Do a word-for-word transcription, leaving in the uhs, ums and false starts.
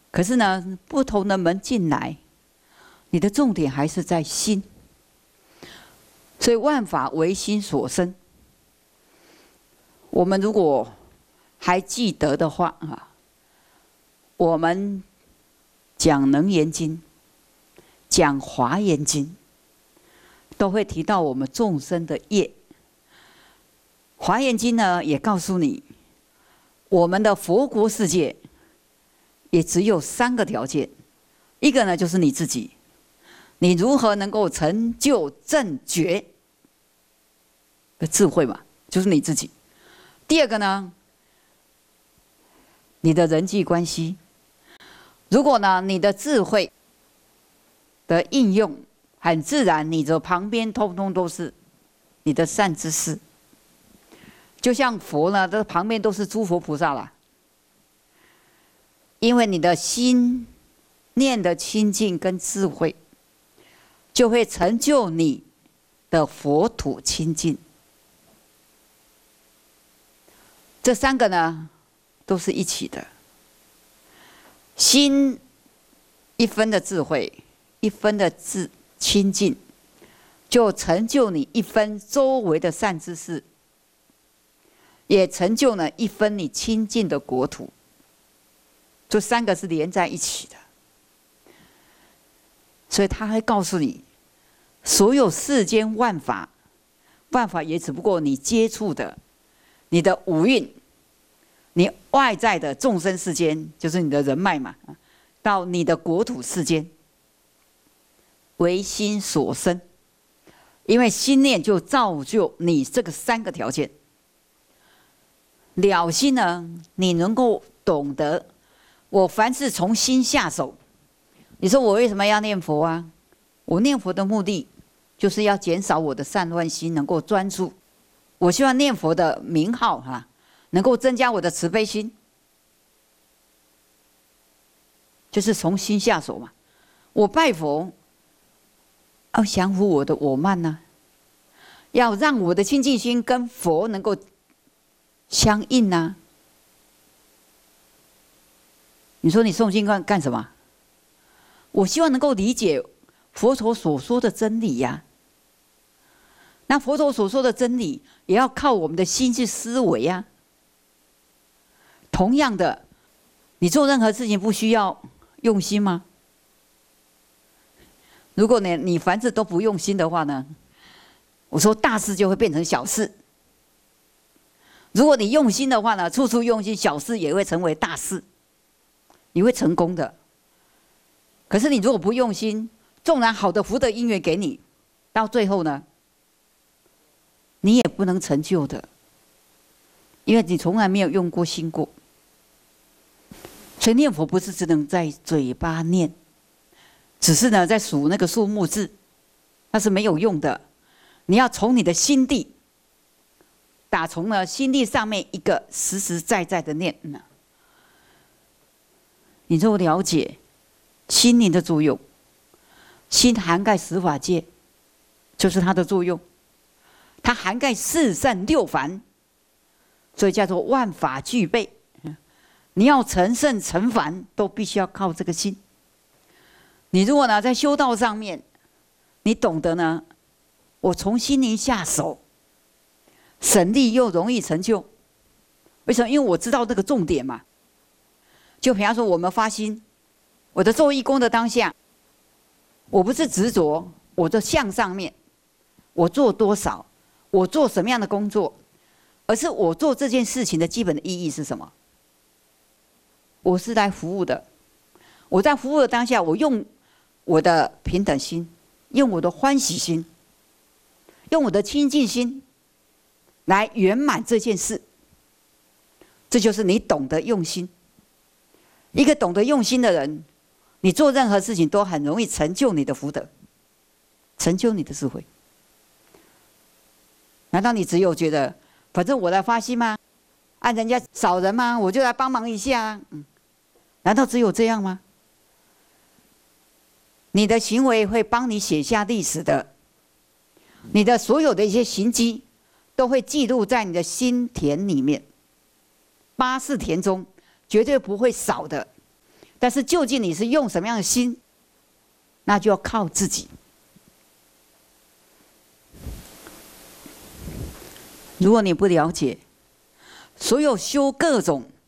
可是呢，不同的门进来，你的重点还是在心。所以万法唯心所生。我们如果还记得的话啊，我们讲《楞严经》、讲《华严经》，都会提到我们众生的业。《华严经》呢，也告诉你，我们的佛国世界也只有三个条件，一个呢就是你自己，你如何能够成就正觉的智慧嘛，就是你自己。第二个呢，你的人际关系，如果呢你的智慧的应用很自然，你的旁边通通都是你的善知识。就像佛呢，这旁边都是诸佛菩萨啦。因为你的心念的清净跟智慧，就会成就你的佛土清净。这三个呢，都是一起的。心一分的智慧，一分的智清净，就成就你一分周围的善知识。也成就了一分你清净的国土，这三个是连在一起的。所以他会告诉你，所有世间万法，万法也只不过你接触的，你的五蕴，你外在的众生世间，就是你的人脉嘛，到你的国土世间，唯心所生，因为心念就造就你这个三个条件。了心呢，你能够懂得，我凡是从心下手。你说我为什么要念佛啊？我念佛的目的，就是要减少我的散乱心，能够专注。我希望念佛的名号哈、啊，能够增加我的慈悲心，就是从心下手嘛。我拜佛，要降服我的我慢呢、啊，要让我的清净心跟佛能够相应啊！你说你诵经干干什么？我希望能够理解佛陀所说的真理呀、啊。那佛陀所说的真理，也要靠我们的心去思维呀、啊。同样的，你做任何事情不需要用心吗？如果你你凡事都不用心的话呢，我说大事就会变成小事。如果你用心的话呢，处处用心，小事也会成为大事，你会成功的。可是你如果不用心，纵然好的福德因缘给你，到最后呢，你也不能成就的，因为你从来没有用过心过。所以念佛不是只能在嘴巴念，只是呢在数那个数目字，那是没有用的。你要从你的心地。打从呢心地上面一个实实在在的念呢，你就了解心灵的作用。心涵盖十法界，就是它的作用。它涵盖四圣六凡，所以叫做万法具备。你要成圣成凡，都必须要靠这个心。你如果呢在修道上面，你懂得呢，我从心灵下手。省力又容易成就，为什么？因为我知道这个重点嘛。就比方说，我们发心，我的做义工的当下，我不是执着我的相上面，我做多少，我做什么样的工作，而是我做这件事情的基本的意义是什么？我是来服务的。我在服务的当下，我用我的平等心，用我的欢喜心，用我的清净心。来圆满这件事，这就是你懂得用心。一个懂得用心的人，你做任何事情都很容易成就你的福德，成就你的智慧。难道你只有觉得，反正我来发心吗？按、啊、人家少人吗？我就来帮忙一下、啊。嗯，难道只有这样吗？你的行为会帮你写下历史的，你的所有的一些行迹。都会记录在你的心田里面，八识田中绝对不会少的。 但是究竟你是用什么样的心，那就要靠自己。如果你不了解，所有修各种